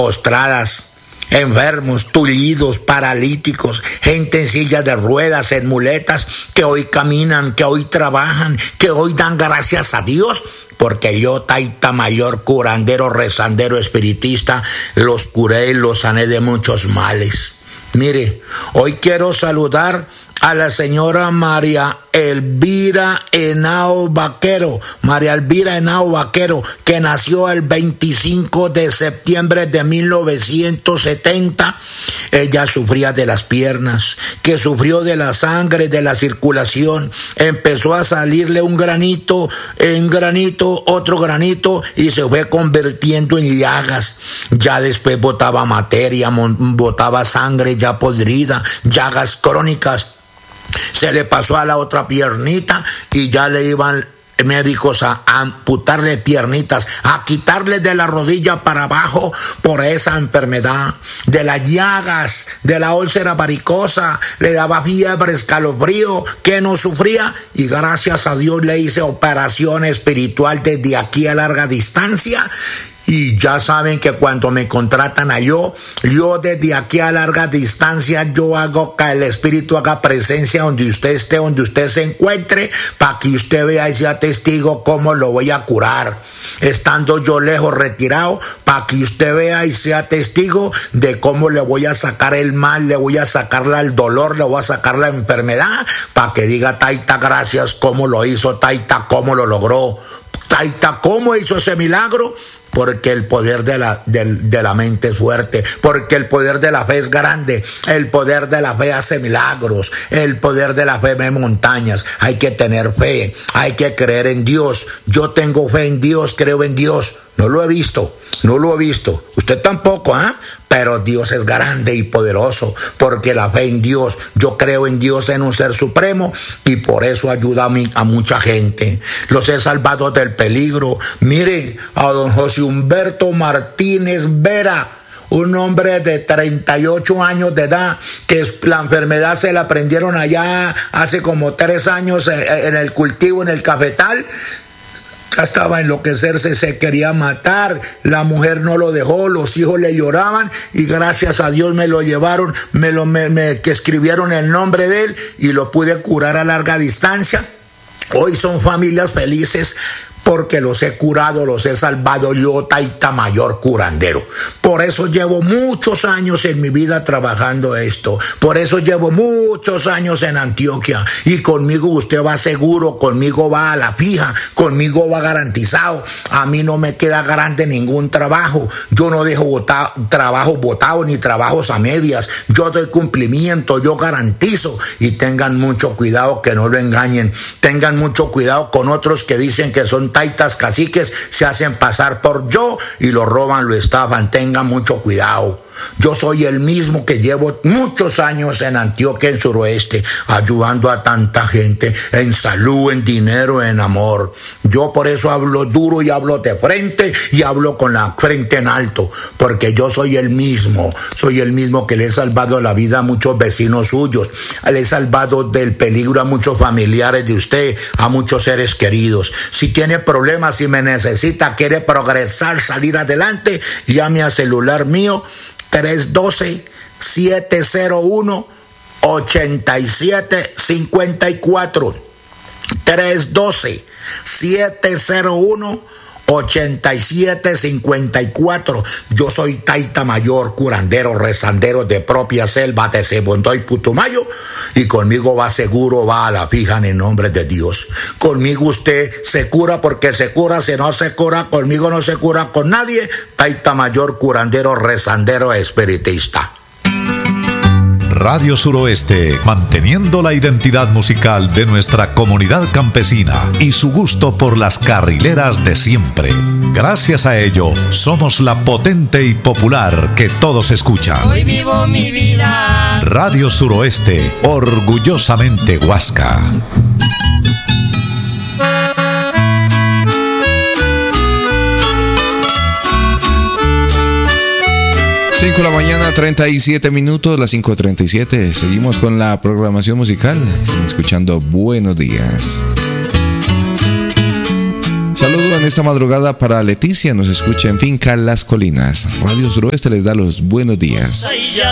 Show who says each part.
Speaker 1: postradas, enfermos, tullidos, paralíticos, gente en sillas de ruedas, en muletas, que hoy caminan, que hoy trabajan, que hoy dan gracias a Dios, porque yo, Taita Mayor, curandero, rezandero, espiritista, los curé y los sané de muchos males. Mire, hoy quiero saludar a la señora María Elvira Henao Vaquero, que nació el 25 de septiembre de 1970. Ella sufría de las piernas, que sufrió de la sangre, de la circulación. Empezó a salirle un granito, en granito, otro granito, y se fue convirtiendo en llagas. Ya después botaba materia, botaba sangre ya podrida, llagas crónicas. Se le pasó a la otra piernita y ya le iban médicos a amputarle piernitas, a quitarle de la rodilla para abajo por esa enfermedad, de las llagas, de la úlcera varicosa, le daba fiebre, escalofrío, que no sufría, y gracias a Dios le hice operación espiritual desde aquí a larga distancia. Y ya saben que cuando me contratan a yo desde aquí a larga distancia, yo hago que el Espíritu haga presencia donde usted esté, donde usted se encuentre, para que usted vea y sea testigo cómo lo voy a curar. Estando yo lejos, retirado, para que usted vea y sea testigo de cómo le voy a sacar el mal, le voy a sacar el dolor, le voy a sacar la enfermedad, para que diga, Taita, gracias, cómo lo hizo, Taita, cómo lo logró, Taita, cómo hizo ese milagro. Porque el poder de la mente es fuerte, porque el poder de la fe es grande, el poder de la fe hace milagros, el poder de la fe ve montañas. Hay que tener fe, hay que creer en Dios. Yo tengo fe en Dios, creo en Dios. No lo he visto. Usted tampoco, ¿ah? Pero Dios es grande y poderoso, porque la fe en Dios, yo creo en Dios, en un ser supremo, y por eso ayuda a mucha gente. Los he salvado del peligro. Mire, a don José Humberto Martínez Vera, un hombre de 38 años de edad, que la enfermedad se la prendieron allá hace como 3 años en el cultivo, en el cafetal. Ya estaba a enloquecerse, se quería matar, la mujer no lo dejó, los hijos le lloraban, y gracias a Dios me lo llevaron, que escribieron el nombre de él y lo pude curar a larga distancia. Hoy son familias felices, porque los he curado, los he salvado yo, Taita Mayor curandero. Por eso llevo muchos años en mi vida trabajando esto. Por eso llevo muchos años en Antioquia. Y conmigo usted va seguro, conmigo va a la fija, conmigo va garantizado. A mí no me queda grande ningún trabajo. Yo no dejo trabajo botado ni trabajos a medias. Yo doy cumplimiento, yo garantizo. Y tengan mucho cuidado que no lo engañen. Tengan mucho cuidado con otros que dicen que son taitas caciques, se hacen pasar por yo y lo roban, lo estafan. Tengan mucho cuidado. Yo soy el mismo que llevo muchos años en Antioquia, en Suroeste, ayudando a tanta gente en salud, en dinero, en amor. Yo por eso hablo duro y hablo de frente y hablo con la frente en alto, porque yo soy el mismo que le he salvado la vida a muchos vecinos suyos, le he salvado del peligro a muchos familiares de usted, a muchos seres queridos. Si tiene problemas, si me necesita, quiere progresar, salir adelante, llame al celular mío 312-701-8754. 312-701-8754. Yo soy Taita Mayor, curandero, rezandero de propia selva de Cebondoy, Putumayo, y conmigo va seguro, va a la fija en el nombre de Dios. Conmigo usted se cura porque se cura, si no se cura, conmigo no se cura con nadie. Taita Mayor, curandero, rezandero, espiritista.
Speaker 2: Radio Suroeste, manteniendo la identidad musical de nuestra comunidad campesina y su gusto por las carrileras de siempre. Gracias a ello, somos la potente y popular que todos escuchan.
Speaker 3: Hoy vivo mi vida.
Speaker 2: Radio Suroeste, orgullosamente Huasca.
Speaker 4: 5 de la mañana, 37 minutos, las 5:37. Seguimos con la programación musical. Están escuchando Buenos Días. Saludo en esta madrugada para Leticia, nos escucha en Finca Las Colinas. Radio Suroeste les da los buenos días.